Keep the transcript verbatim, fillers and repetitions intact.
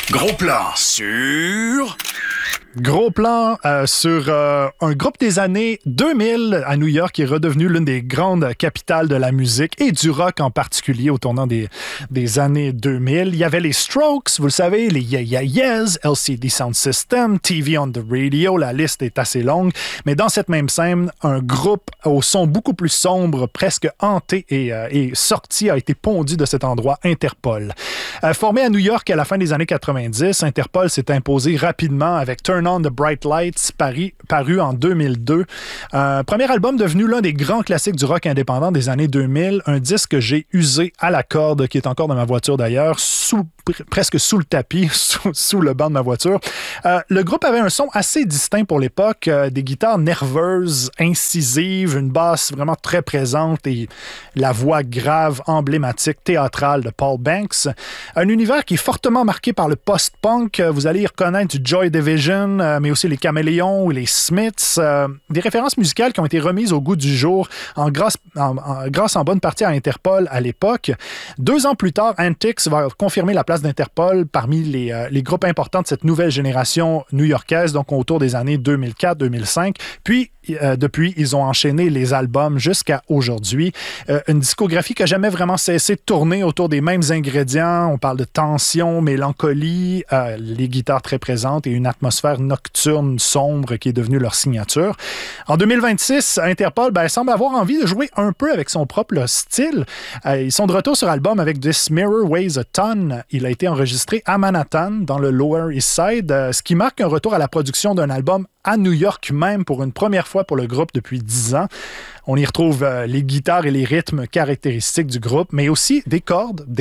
Gros plan sur... Gros plan euh, sur euh, un groupe des années deux mille à New York qui est redevenu l'une des grandes capitales de la musique et du rock en particulier au tournant des, des années deux mille. Il y avait les Strokes, vous le savez, les Yeah Yeah Yeahs, L C D Sound System, T V on the Radio, la liste est assez longue. Mais dans cette même scène, un groupe au son beaucoup plus sombre, presque hanté et, euh, et sorti, a été pondu de cet endroit, Interpol. Euh, formé à New York à la fin des années quatre-vingt-dix, Interpol s'est imposé rapidement avec Turn On the Bright Lights, paru, paru en deux mille deux. Euh, premier album devenu l'un des grands classiques du rock indépendant des années deux mille, un disque que j'ai usé à la corde, qui est encore dans ma voiture d'ailleurs, sous, presque sous le tapis, sous, sous le banc de ma voiture. Euh, le groupe avait un son assez distinct pour l'époque, euh, des guitares nerveuses, incisives, une basse vraiment très présente et la voix grave, emblématique, théâtrale de Paul Banks. Un univers qui est fortement marqué par le post-punk. Vous allez y reconnaître du Joy Division, euh, mais aussi les Caméléons ou les Smiths. Euh, des références musicales qui ont été remises au goût du jour en grâce en, en, grâce en bonne partie à Interpol à l'époque. Deux ans plus tard, Antics va confirmer la place d'Interpol parmi les, euh, les groupes importants de cette nouvelle génération new-yorkaise, donc autour des années deux mille quatre deux mille cinq. Puis, euh, depuis, ils ont enchaîné les albums jusqu'à aujourd'hui. Euh, une discographie qui n'a jamais vraiment cessé de tourner autour des mêmes ingrédients. On parle de tension, mélancolie, euh, les guitares très présentes et une atmosphère nocturne, sombre qui est devenue leur signature. En deux mille vingt-six, Interpol ben, semble avoir envie de jouer un peu avec son propre style. Euh, ils sont de retour sur album avec This Mirror Weighs a Ton. Il a été enregistré à Manhattan, dans le Lower East Side, euh, ce qui marque un retour à la production d'un album à New York même pour une première fois pour le groupe depuis dix ans. On y retrouve euh, les guitares et les rythmes caractéristiques du groupe, mais aussi des cordes, des